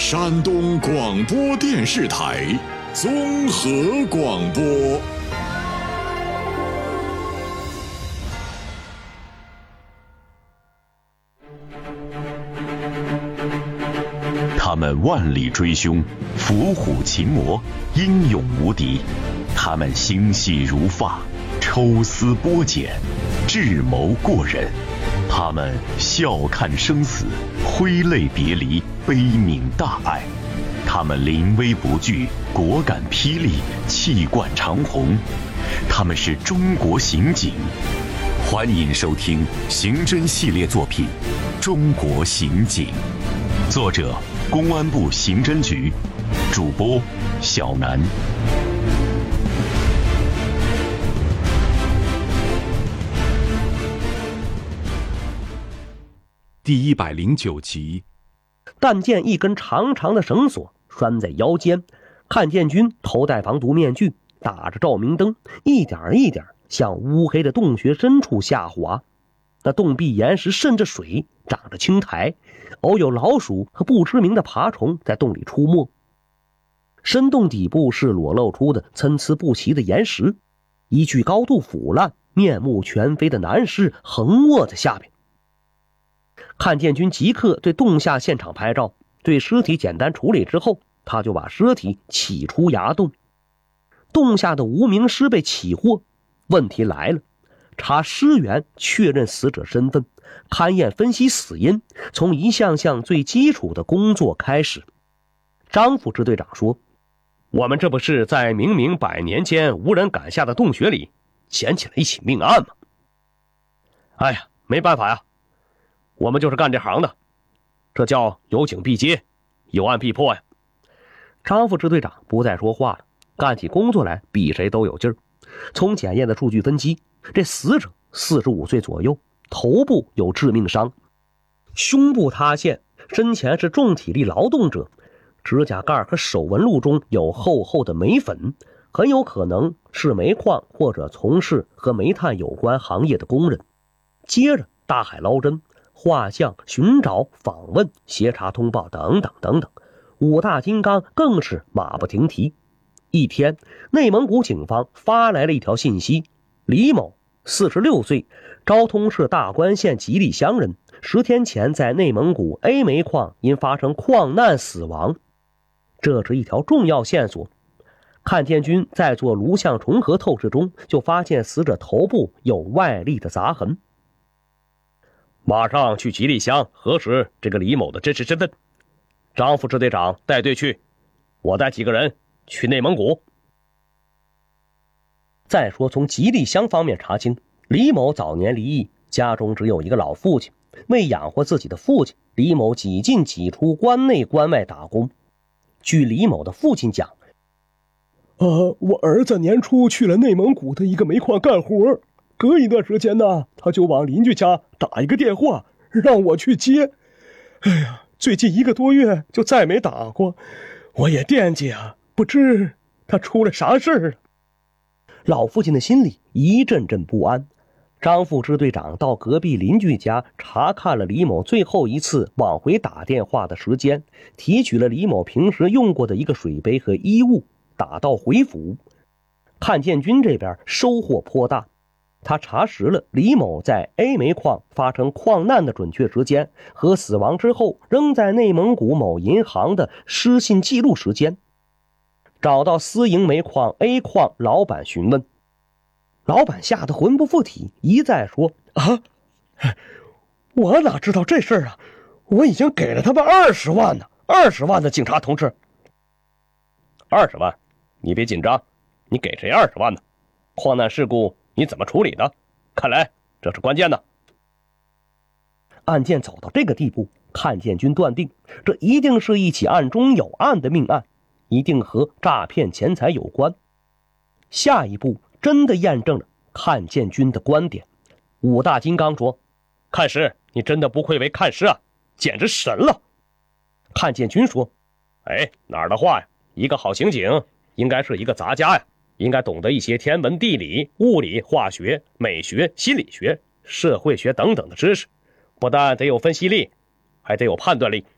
山东广播电视台综合广播。 他们万里追凶，伏虎擒魔，英勇无敌；他们心细如发，抽丝剥茧，智谋过人；他们笑看生死，挥泪别离，悲悯大爱；他们临危不惧，果敢霹雳，气贯长虹；他们是中国刑警。欢迎收听刑侦系列作品《中国刑警》，作者公安部刑侦局，主播小南。 第109集。 但见一根长长的绳索拴在腰间，看建军头戴防毒面具，打着照明灯，一点一点向乌黑的洞穴深处下滑。那洞壁岩石渗着水，长着青苔，偶有老鼠和不知名的爬虫在洞里出没。深洞底部是裸露出的参差不齐的岩石，一具高度腐烂、面目全非的男尸横卧在下边。看建军即刻对洞下现场拍照，对尸体简单处理之后，他就把尸体起出崖洞。洞下的无名尸被起获，问题来了，查尸源确认死者身份，勘验分析死因，从一项项最基础的工作开始。张副支队长说，我们这不是在明明100年间无人敢下的洞穴里捡起了一起命案吗？哎呀，没办法呀，我们就是干这行的，这叫有警必接，有案必破呀。张副支队长不再说话了，干起工作来比谁都有劲儿。从检验的数据分析，这死者45岁左右，头部有致命伤，胸部塌陷，身前是重体力劳动者，指甲盖和手纹路中有厚厚的煤粉，很有可能是煤矿或者从事和煤炭有关行业的工人。接着大海捞针，画像、寻找、访问、协查通报等等等等，五大金刚更是马不停蹄。一天，内蒙古警方发来了一条信息，李某46岁，昭通市大关县吉利乡人，10天前在内蒙古 A 煤矿因发生矿难死亡。这是一条重要线索。看建军在做颅相重合透视中，就发现死者头部有外力的砸痕。马上去吉利乡核实这个李某的真实身份。张副支队长带队去，我带几个人去内蒙古。再说从吉利乡方面查清，李某早年离异，家中只有一个老父亲，为养活自己的父亲，李某几进几出关内关外打工。据李某的父亲讲， 我儿子年初去了内蒙古的一个煤矿干活，隔一段时间呢，他就往邻居家打一个电话，让我去接。哎呀，最近1个多月就再没打过，我也惦记啊，不知他出了啥事儿了。 老父亲的心里一阵阵不安。张副支队长到隔壁邻居家查看了李某最后一次往回打电话的时间，提取了李某平时用过的一个水杯和衣物，打道回府。看建军这边收获颇大，他查实了李某在 A 煤矿发生矿难的准确时间和死亡之后仍在内蒙古某银行的失信记录时间。找到私营煤矿 A 矿老板询问，老板吓得魂不附体，一再说我哪知道这事儿啊，我已经给了他们20万呢，20万的警察同志。20万？你别紧张，你给谁20万呢？矿难事故你怎么处理的？看来这是关键的。案件走到这个地步，看建军断定这一定是一起案中有案的命案，一定和诈骗钱财有关。下一步真的验证了看建军的观点。五大金刚说，看师，你真的不愧为看师啊，简直神了。看建军说，哪儿的话呀，一个好刑警应该是一个杂家呀，应该懂得一些天文地理、物理、化学、美学、心理学、社会学等等的知识，不但得有分析力，还得有判断力。